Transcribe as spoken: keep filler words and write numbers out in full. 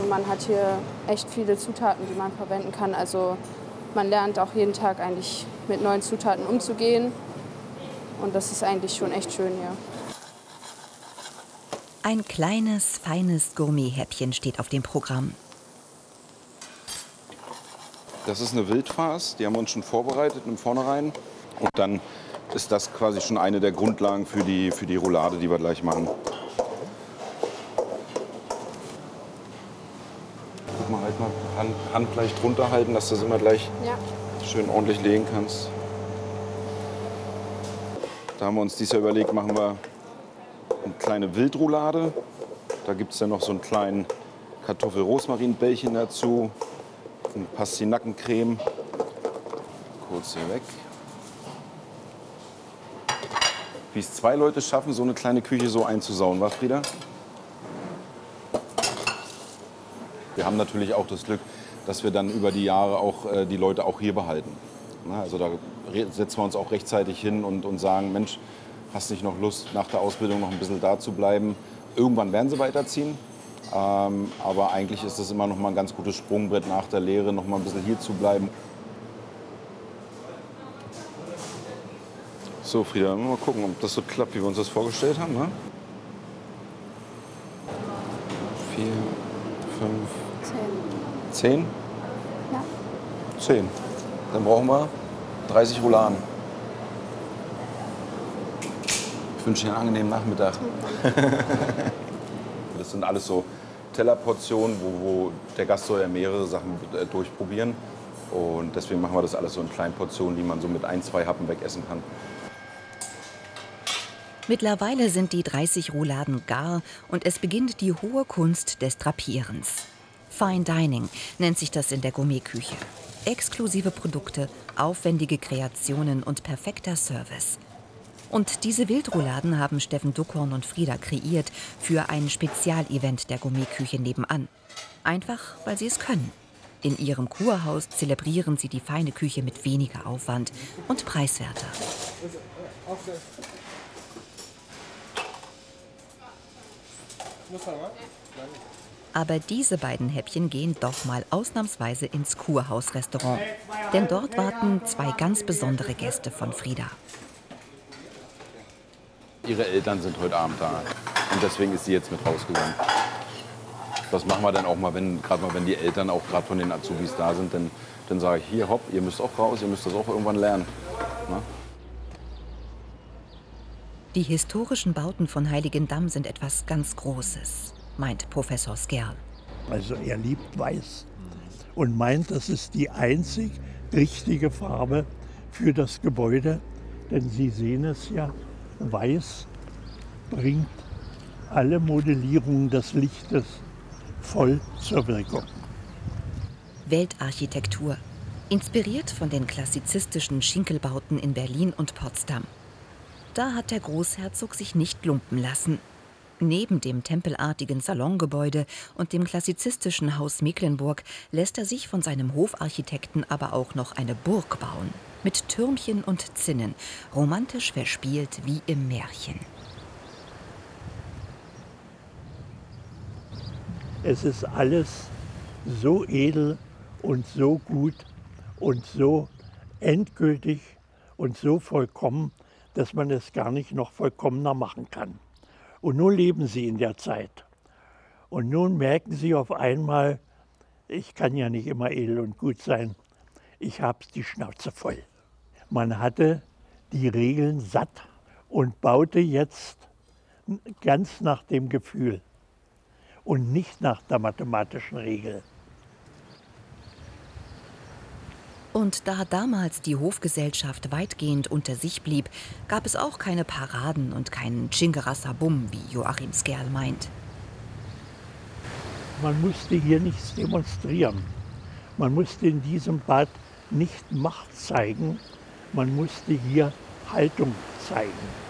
man hat hier echt viele Zutaten, die man verwenden kann. Also man lernt auch jeden Tag eigentlich mit neuen Zutaten umzugehen. Und das ist eigentlich schon echt schön hier. Ein kleines, feines Gourmet-Häppchen steht auf dem Programm. Das ist eine Wildfarce, die haben wir uns schon vorbereitet im Vornherein. Und dann ist das quasi schon eine der Grundlagen für die, für die Roulade, die wir gleich machen. Guck mal, halt mal Hand, Hand gleich drunter halten, dass du das immer gleich Ja. schön ordentlich legen kannst. Da haben wir uns dieses Jahr überlegt, machen wir eine kleine Wildroulade. Da gibt es dann noch so einen kleinen Kartoffel-Rosmarin-Bällchen dazu. Eine Pastinackencreme. Kurz hier weg. Wie es zwei Leute schaffen, so eine kleine Küche so einzusauen, was, Frieda? Wir haben natürlich auch das Glück, dass wir dann über die Jahre auch äh, die Leute auch hier behalten. Na, also da setzen wir uns auch rechtzeitig hin und, und sagen, Mensch, hast nicht noch Lust, nach der Ausbildung noch ein bisschen da zu bleiben? Irgendwann werden sie weiterziehen. Ähm, aber eigentlich ist es immer noch mal ein ganz gutes Sprungbrett nach der Lehre, noch mal ein bisschen hier zu bleiben. So, Frieda, mal gucken, ob das so klappt, wie wir uns das vorgestellt haben. Ne? Vier, fünf, Zehn. zehn? Ja. Zehn. Dann brauchen wir dreißig Rouladen. Ich wünsche dir einen angenehmen Nachmittag. Das sind alles so Tellerportionen, wo, wo der Gast soll ja mehrere Sachen äh, durchprobieren. Und deswegen machen wir das alles so in kleinen Portionen, die man so mit ein, zwei Happen wegessen kann. Mittlerweile sind die dreißig Rouladen gar und es beginnt die hohe Kunst des Drapierens. Fine Dining nennt sich das in der Gourmetküche. Exklusive Produkte, aufwendige Kreationen und perfekter Service. Und diese Wildrouladen haben Steffen Duckhorn und Frieda kreiert für ein Spezialevent der Gourmetküche nebenan. Einfach, weil sie es können. In ihrem Kurhaus zelebrieren sie die feine Küche mit weniger Aufwand und preiswerter. Aber diese beiden Häppchen gehen doch mal ausnahmsweise ins Kurhaus-Restaurant. Denn dort warten zwei ganz besondere Gäste von Frieda. Ihre Eltern sind heute Abend da und deswegen ist sie jetzt mit rausgegangen. Das machen wir dann auch mal, wenn gerade mal, wenn die Eltern auch gerade von den Azubis da sind, dann, dann sage ich, hier, hopp, ihr müsst auch raus, ihr müsst das auch irgendwann lernen. Na? Die historischen Bauten von Heiligendamm sind etwas ganz Großes, meint Professor Skerl. Also er liebt Weiß und meint, das ist die einzig richtige Farbe für das Gebäude, denn Sie sehen es ja, Weiß bringt alle Modellierungen des Lichtes voll zur Wirkung. Weltarchitektur, inspiriert von den klassizistischen Schinkelbauten in Berlin und Potsdam. Da hat der Großherzog sich nicht lumpen lassen. Neben dem tempelartigen Salongebäude und dem klassizistischen Haus Mecklenburg lässt er sich von seinem Hofarchitekten aber auch noch eine Burg bauen. Mit Türmchen und Zinnen, romantisch verspielt wie im Märchen. Es ist alles so edel und so gut und so endgültig und so vollkommen, dass man es gar nicht noch vollkommener machen kann. Und nun leben Sie in der Zeit. Und nun merken Sie auf einmal, ich kann ja nicht immer edel und gut sein, ich habe die Schnauze voll. Man hatte die Regeln satt und baute jetzt ganz nach dem Gefühl und nicht nach der mathematischen Regel. Und da damals die Hofgesellschaft weitgehend unter sich blieb, gab es auch keine Paraden und keinen Tschingerassabum, wie Joachim Skerl meint. Man musste hier nichts demonstrieren. Man musste in diesem Bad nicht Macht zeigen. Man musste hier Haltung zeigen.